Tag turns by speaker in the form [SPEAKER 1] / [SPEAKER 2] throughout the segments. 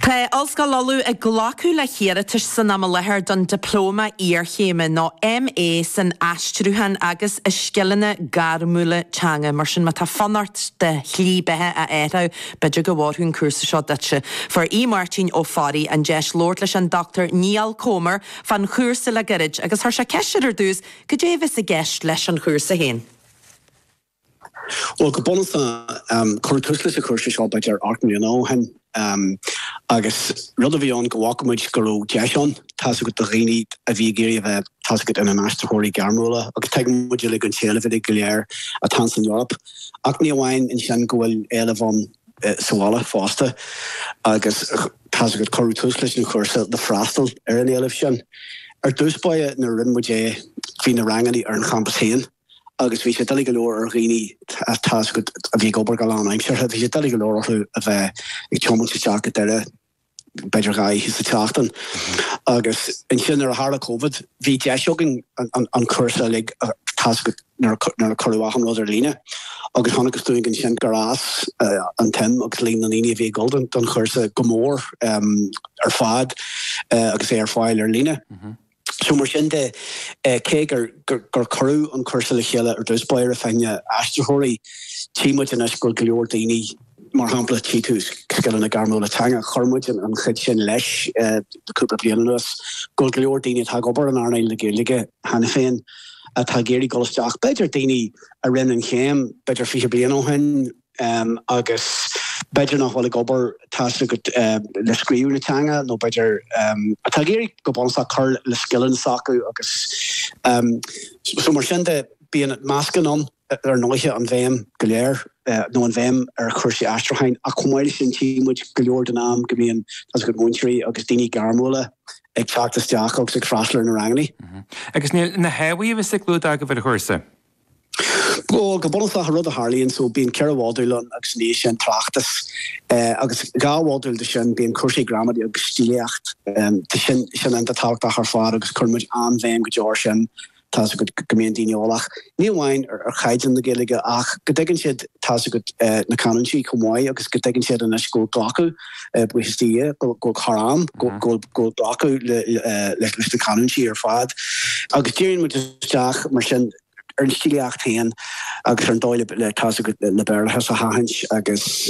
[SPEAKER 1] Tá Oscar Lolú a glacu le chéiritas san am lethir don diplóma íorchéime nó MA san astrúhan agus a skillene garmúle teanga mar sin tá fanart de chlíbethe a éirá beidir go bhharún cuasa seo dutse for Martin O'Farry an Jesh Lord leis an Dr. Neil Comer fan chuasa le garid agus thar se ceisiir dús go dévis a gceist leis an chuasa héin.
[SPEAKER 2] Well, go bonasa chuirtuslis a chuirsa seo beidir arcmí an áhan agus rud a bhí an go bhhacamuid go raibh deisián tá go do rií a bhí géirí a bheith tá go in an aistrithirí garmúla agus teagmuid le go téilehid go léir a tan san Europa. Ach ní amháin in sin go bhfuil eile bhain sála fásta agus tá go chuirtuslis na chuirsa de freastal ar an éileh sin. Ar dúspáide na rinmuid hí na ranganí ar an campus héin. Agus bhí sé dalig go leor ar rií tá go a bhí gobar galán aimseir, bhí sé dalig go leor a bheith ag teomman sa teach deire beidir gáí sa teachtain. Agus in sin ar a thar COVID, bhí deisiogin an cursa le tá go nar a choruacham rud ar líne. Agus tháinig go stúing an sin garás an tim agus líon na líine bhí golden don chursa go mór ar fad agus ar fáil ar líne. So mar sin de cé gur choú an chusa le chéile ar dúspáir a feinne aistrithirí tímuid in go leor daoine mar hampla tíús skill na garmúla teanga chormuid an chud sin leis deúpla bliananas go leor daoine tá gobar an airnail le géige hena féin a tá géirí golasteach beidir daoine a rinn an chéim beidir fi blian óhin agus beidir nachhfuil gobar tá go le scríú na teanga nó beidir a tá géirí go bonsa chur le skillan sacu agus so mar sin de bíon máscan an ar nóithe an bhéim go léir nó an bhéim ar chuirsaí astrachain a chumáile sin tímuid go leor den am go bhíon tá go muintirí agus daoine garmúla ag teachtasteach agus ag freastal na ranganí.
[SPEAKER 3] Agus na heabhaí bhí siglú a go bhfuil chuirsa.
[SPEAKER 2] Go bonsa rud a Harlíonn so bíon cearhádúil agus níos sin trachtas agus gáhádúil de sin bíon cuasaí gramadí agus stíleacht sin an táachta ar fád agus churmuid an bhéim go deir sin tá go gomíon daoineolach. Ní bhhain ar chaidan na géige ach go dtuigeann siad tá go na canonsaí chumháid agus go dtuigeann siad an scóil glacu buistíí go charám go glacu leis na canonsaí ar fád. Agus tíonn mu teach mar sin ar an stíleacht tain agus ar an dóile le tá go le bearlathe a hahaint agus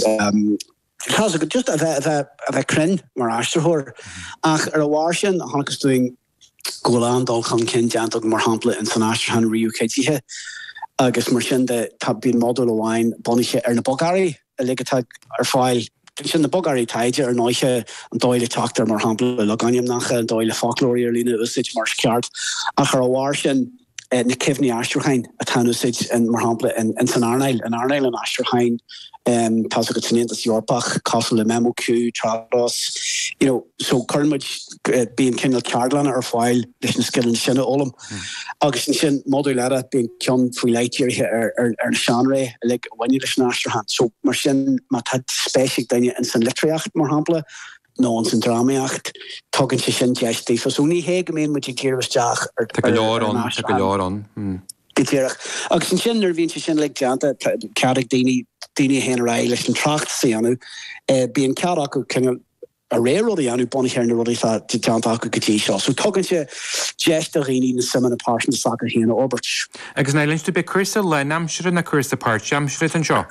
[SPEAKER 2] tá go just a bheith crin mar aistrithiúr ach ar a bhhair sin a tháinig doing Golan dal chan cin deantach mar hampla in san aistrithan riú céitithe agus mar sin de tá bíon modul amháin bonaiche ar na bogarí a legatá ar fáil sin na bogarí taide ar náithe an dóile teachtar mar hampla le ganim nachcha an dóile folklórí ar lína usid mar ceart ach ar a bhhair sin na cifní aistrithain a tanúsid in mar hampla in san Arnail an aistrithain tá go tuníontas Eorpach Castle le MMQ Trados so churmuid bíon cinnal ceardlanna ar fáil leis na skillan sinna ólam agus sin modú leire bíon ceann faoi leittíirthe ar na seanré le bhaine leis na aistrithain so mar sin má tá spéisic daine in san litreacht mar hampla nó an san dramaíocht tugann sé sin deistí so ní hé go mbeadh muid tíirteach ar
[SPEAKER 3] go leor an
[SPEAKER 2] Getíireach agus an sin bhíonn sé sin le deanta ceadach daoine héanará leis an tracht sa anú bíon cead acu cinneal a réróí anú bonachéir na rudí deanta acu gotí seo. So tugann sé deist a rií na simman na páirsin na saca héanana Orbert.
[SPEAKER 3] Agus na linstú be cursa le namsire na cursa páirt amsire an seo.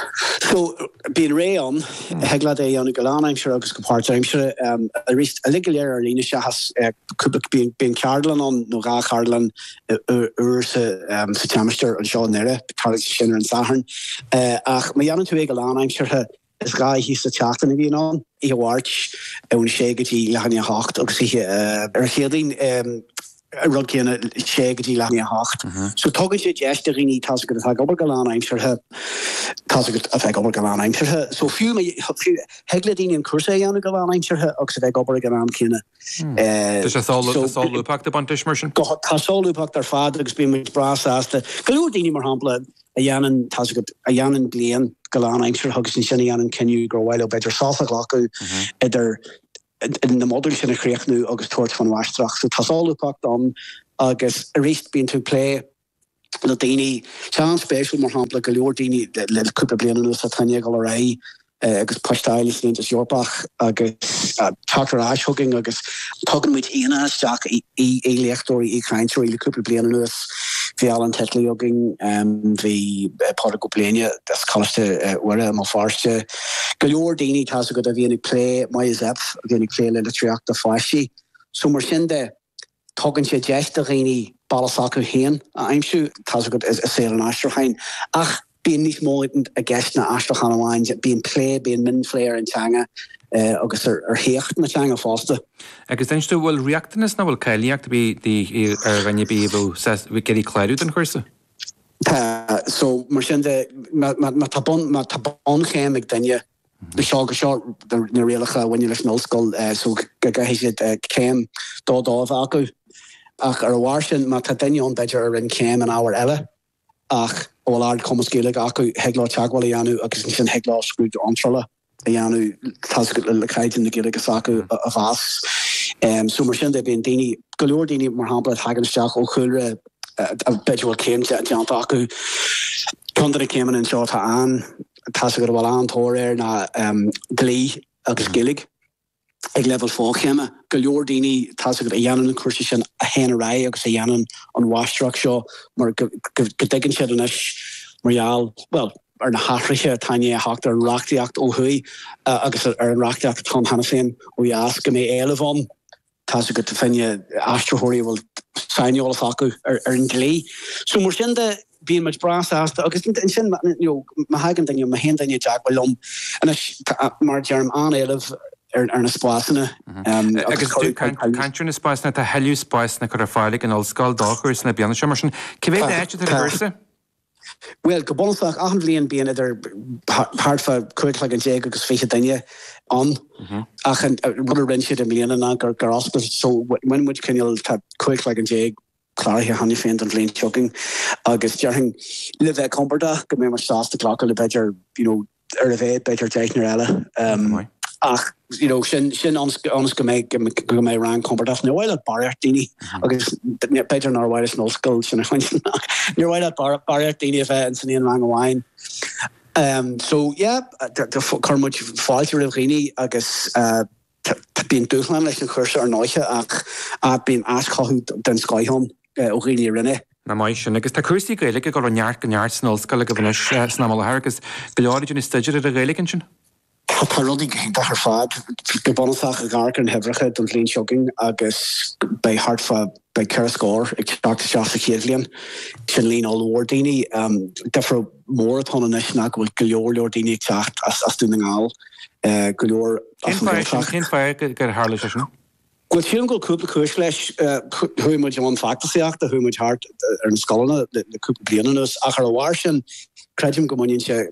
[SPEAKER 2] So bíon ré an heglad é anna goláin aimsire agus go páirt aimsire a rist a ligaléir ar lína se has bíon ceardlan an nó gá ceardlan uair sa teamisteir an seo nire tá sin an saharn ach ma dhéanann tú é goláin aimsire is ga hí sa teachtain a bhíon an i bhhairt ón sé gotí lehanne hacht agus ar chéadín rud céanna sé gotí lehanne hacht. So tugann sé deiste rií tá go a gobar goláin aimsirthe tá a bheith gobar goláin aimsirthe. So fiú hegladíine an cursa anna goláin aimsirthe agus a bheith gobar goláin céanna.
[SPEAKER 3] Tá sáúpacht a bantis mar sin?
[SPEAKER 2] Tá sáúpacht ar fád agus bíon muid brasáasta. Goúir daoine mar hampla a dhéanann blian goláin aimsir agus sin sinna dhéanann cinniú gur bhhaile beidir sása ghlacu idir in na modul sin a chréochnú agus tuairt fan bhaisteach. So tá sáúpacht an agus a réist bíon tú lé le daoine sean spéisiú mar hampla go leor daoine le cúpla blianana sa taine go ré agus postáilis níos Jorbach agus Tucker Ashhugging agus tugan mit Iana Jack électóí í Caintrú í cúpla bliana nuas hí Alan Tetley jogging hí Pádraig Ó Plaine das calliste wara má farste go leor daoine tá go a bhíonnig play mai zep bhíonnig play le triachta fáisi so mar sin de tugann sé deiste réí ballasacu héan a aimsú tá go is sé an Astrachain ach bíon níos móident a gceist na Astrachan amháin bíon play bíon min-fléir an teanga agus héocht na teanga fásta.
[SPEAKER 3] Agus denstú bhfuil reachtanas na bhfuil cailíocht bí ar bhaine bí bh geirí chláirú an chuirsa?
[SPEAKER 2] So mar sin de má tabon chéim ag daine de seo go seo na réalacha bhaine leis an ollscoil so go héisiad céim dádámh acu ach ar bhhair sin má tá daine an beidir ar an céim an áhar eile ach bhfuil ard commas céalaigh acu heaglá teagháil a dhéanú agus sin heaglá scrúd antrola a dhéanú tá go le caiitin na céalaigh acu a bhas. So mar sin de bíon daoine go leor daoine mar hampla haganisteach ó chuilre a beidir céim deanta acu chundar céimean an seo tá an tá go bhfuil antóir na glí agus gilig ag level fáchéime go leor daoine tá go a dhéanaan an cuairsa sin a héana rá agus a dhéanaan an wastraach seo mar go dtigann siad an marall well ar na háthraithe taine háachtar an reachtaíocht ó thuí agus ar an reachtaíocht tá hana féin ó dheas go mé éile bhán tá go finne astrathirí bhfuil saineolalas acu ar an glí. So mar sin de bíon muid bras asta agus sin ma hagan daine ma hen daine Jack lom and mar dearm an éileh ar na spásanna.
[SPEAKER 3] Agus cantrú na spásanna tá heiliú spásanna chu ar fáilig an ollscoil dáchúir na beanna mar sin. Cibé éite ar bhirsa?
[SPEAKER 2] Well, go bonach achan bblion bíon idir páirfa cuaigh an déag agus féiche daine an ach an bud rin siad a mlíana gur ospal so when muid cinneal tá cuaigh an déag chláirthe hanna féin an bhléon tugging agus dearthing le bheith comporta go mé mar sásta clocha le beidir ar a bheith beidir deithnar eile ach sin ons go mé ran comportach nó bhfuil barir daoine agus beidir nar bhhaid nó sscoil sin chuin níor bhfuil barir daoine a bheith an san íon rang amháin. So chumuid fáilte rih riine agus bíon dúchlan leis an chuirsa ar náithe ach a bíon ascathú den Skyhome ó riine rinne.
[SPEAKER 3] Na mai sin agus tá cuasaí gaeilge go neart go neart san ollscoil go bhaine snámala agus go leáidir na staidir a gaeilge sin?
[SPEAKER 2] Tá rudig ar fad go bonach a gar an hefriche don léon jogging agus bei hartfa bei Kerascór ag teachta seach a chéadblion sin líon allhór daoine defra mór atá na isna go bhfuil go leor daoine ag teacht as dún an gáil go leor
[SPEAKER 3] cén fear gur hála sin?
[SPEAKER 2] Well, sin go cúpla cuais leis thuimiid an factaíocht a thuimiid hart ar an scolanna le cúpla bliananus ach ar a bhhair sin credim go muíonn se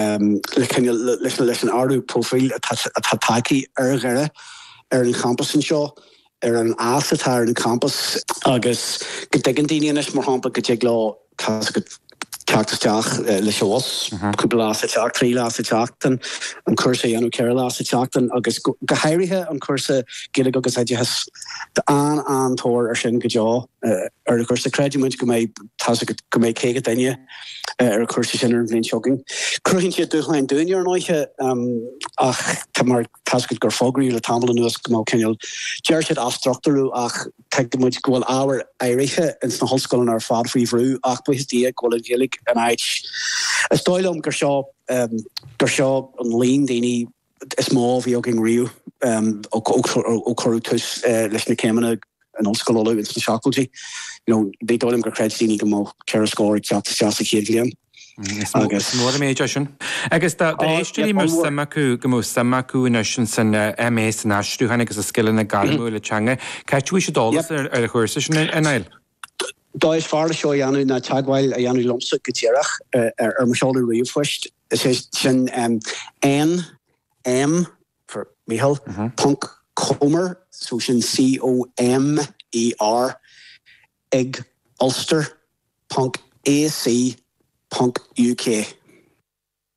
[SPEAKER 2] leis an ardú profil a tatáí ar gheire ar an campus an seo ar an asatá ar an campus agus go dgan daine is mar hampa go te lá tá go teachtasteach le seos cúpla lásateach trí lásateachtain an cursa anú ceir lásateachtain agus go hairithe an cursa gilig agus éide has an antóir ar sin go deá ar a cursa creidimiid go mé céige daine ar a cursa sin ar an bhléon jogging. Cruhinn siad dúchlein dúine ar náithe ach tá mar tascad gur fógraí le tamla nuas go má cinneal deir siad astruachtarú ach teagmuid go bhfuil áhar éirithe ins na hoscoileann ar fad faoi bhrú ach buchas díag go bhfuil gilig an áit. Is dóilm gur seo an líon daoine is má bhí agin riú ó choú tus leis na céimena an ollscoil in na seacultí. Bé dóilm gur creid daoine go má Kerascór ag teachta a chéadblion.
[SPEAKER 3] Agus mór méid sin. Agus tá éistúí mar samachú go mó samachú in sin san MA san astrúchan agus a skillan na galmú le teanga. Caitú sé dálas ar a chuirsa sin in éil?
[SPEAKER 2] Dá is fearr seo dhéanú na teagháil a dhéanú lomsa go tíireach ar mar seáil riomhfuist. Is sin M for Michael Punk Comer, so sin COMER ag Ulster Punk AC Punk UK.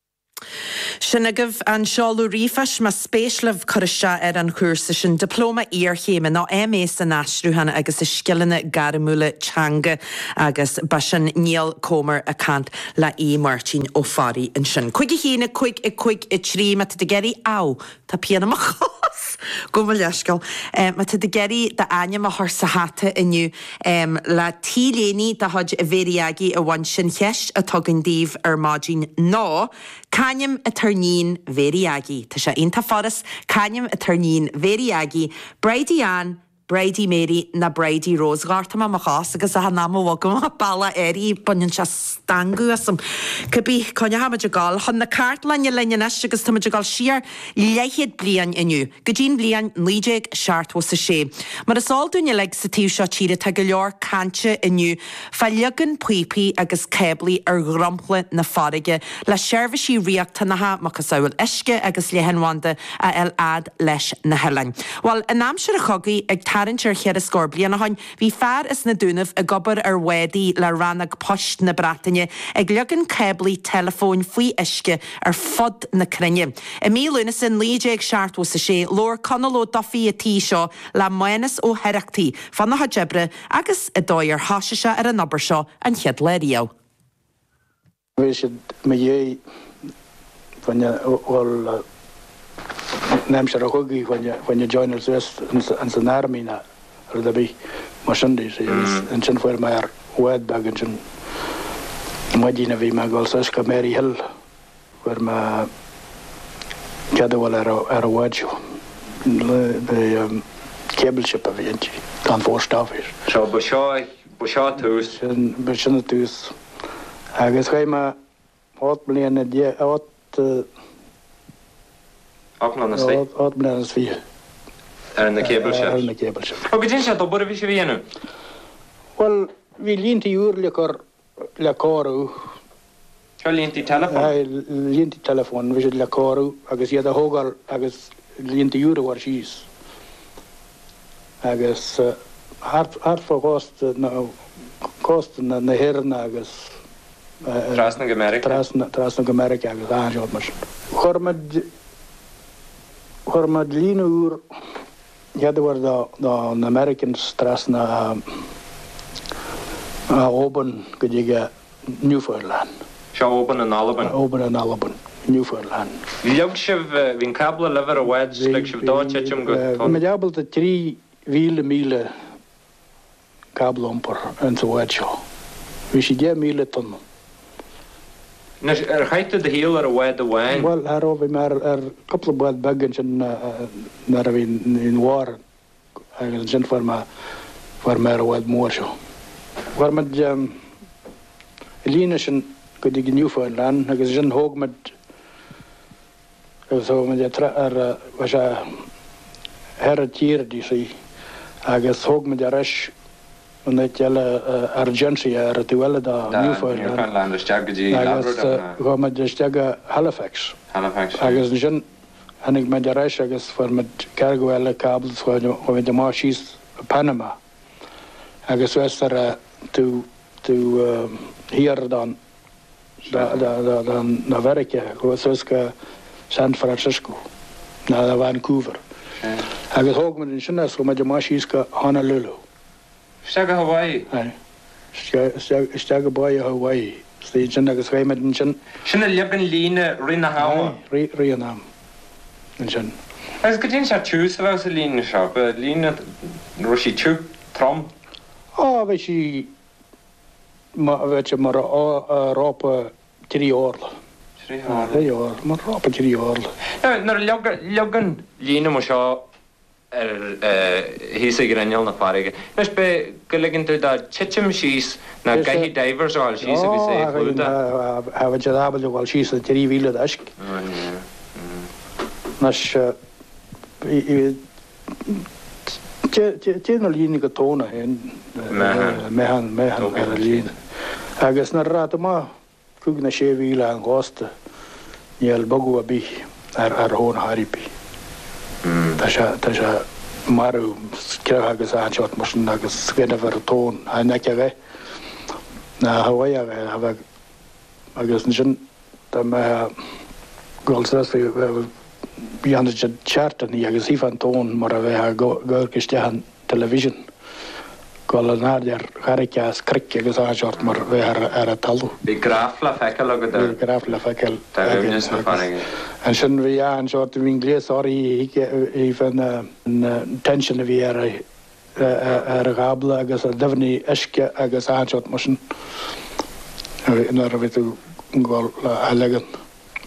[SPEAKER 1] Sinnagah an seáú rífas má spéisleh chuiste an chuirsa sin diplóma íorchéime ná MA san náisrúhanna agus is scilanna garamúla teanga agus ba sin níl cómar a cant le martin ó farí an sin. Cuig chéine cuig i trí me de geirí á tá pianana chos go bhfuil leiscail. Me de geirí de aine a thir sa hata inniu le tíléní de chuid a bhériagi a bhain sin cheist a tuganndíh mádín ná Canim a tarnín veriagi. Tá sé inta foras canim a tarnín veriagi. Brady Ann, Brady Mary na Brady Rose gartama machas agus a hanamo wagum bala eri bunyan se stangu asam. Cabi conya ha majagal hon na cart lanya lenyanesh agus ta majagal sheer leihed blian inu. Gajin blian lijeg shart was a she. Mar is all dunya leg sa tiu sha chida tagalor cancha inu. Falyagan puipi agus kebli grumple na farige. La shervishi reacta na ha makasawil eske agus lehenwanda a el ad lesh na helen. Well anam shirachogi ag Tarintir chear a scór bliana hain, hí fear is na dúnamh a gobar wedi le rannag post na Bratainine ag legan ceblaí telefón faoi isce fod na crinne. I mí lunasin líéag seart was a sé, lór conaló dofií a tí seo le muenas ó herachtaí fan na hajebre agus a dóir háise an nabar seo an chead léirio.
[SPEAKER 4] Wees me jy van je neem ze rogi van je joiners west en zijn army na er daarbij machandis en zijn voor mij wetbag en zijn imagine wie maar als is Mary Hill voor me kada wel er watjo de kabelship of eentje dan voorstaf is
[SPEAKER 5] zo beshaat thuis
[SPEAKER 4] en beshaat thuis agus ga maar wat blien die wat
[SPEAKER 5] Auckland State.
[SPEAKER 4] Auckland State.
[SPEAKER 5] En de kabelship. Hoe begin je dat borre wie je
[SPEAKER 4] Wel, we lient die uur le coro.
[SPEAKER 5] Je lient die telefoon.
[SPEAKER 4] Ja, lient die telefoon. We zitten le coro. Agus je de hoger, agus lient die uur waar ze is. Agus hard voor kosten na heren agus.
[SPEAKER 5] Trasnog Amerika.
[SPEAKER 4] Trasnog Amerika agus aanjot maar. Voor met uur, ja, er wordt de Americans stress naar Open, gedigen Newfoundland.
[SPEAKER 5] Zo Open en Alban.
[SPEAKER 4] Open en Alban, Newfoundland.
[SPEAKER 5] Ljubsje win kabel lever a wed, slikje doodje hem goed.
[SPEAKER 4] Met jabel de 3 wielen kabelomper en zo wed zo. We zien 3 miele ton.
[SPEAKER 5] Gaat de hele wed de wijn?
[SPEAKER 4] Wel, daar hebben we maar couple of bad baggage naar in war. Eigenlijk zijn voor maar wed more zo. Waar met Elinischen gedigen Newfoundland, ik zijn hoog met zo met de was heretier die zei, ik hoog met de rest. En dat jelle urgentie rituele da
[SPEAKER 5] Newfoundland de stagge die Labrador.
[SPEAKER 4] Gaan met de stagge Halifax. Agus een en ik met de reis agus voor met cargo kabels voor met de marches Panama. Agus was er to hier dan naar werken. Zoals San Francisco naar Vancouver. Agus ook met een chines met de marches Honolulu.
[SPEAKER 5] Stagge Hawaii.
[SPEAKER 4] Stagge bij Hawaii. Steeds agus wij met een chin.
[SPEAKER 5] Sinne leven line rinne hawa.
[SPEAKER 4] Rianam. Een chin.
[SPEAKER 5] Als ik het in choose was een line shop. Line Roshi Chu Trom.
[SPEAKER 4] Oh, weet je maar rope 3 jaar.
[SPEAKER 5] 3 jaar.
[SPEAKER 4] 3 jaar, maar rope 3 jaar.
[SPEAKER 5] Nou, naar loggen line moest je hise granjal na farige. Nes be gelegen te da chechim shees na gahi divers al shees we say fulda.
[SPEAKER 4] Have je daar wel shees de 3 wielen dash. Nas je no line getone en mehan line. Agus na rata ma kug na she wielen aan goste. Niel bagu abi hon haripi. Tasha maru kira agus aanshot motion agus genever toon anakere na Hawaii agus njen tam gáilsas bhíanna teartan í agus ífan tón mar a bheith ggurcistean television. Gáil an áidir charicas cric agus áseart mar bheith ar a talú.
[SPEAKER 5] Bhí grafla feiceil agad
[SPEAKER 4] Bhí grafla feiceil.
[SPEAKER 5] Tá na fannaige.
[SPEAKER 4] An sin bhí an seart a bhín gléas áí ífan tension a bhí ar a gabla agus a difhnaí isce agus áseart mar sin. Nar a bhí tú gáil a legan.